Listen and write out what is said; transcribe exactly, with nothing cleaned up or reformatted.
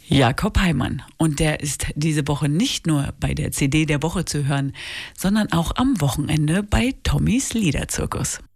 Jakob Heimann. Und der ist diese Woche nicht nur bei der C D der Woche zu hören, sondern auch am Wochenende bei Tommys Liederzirkus.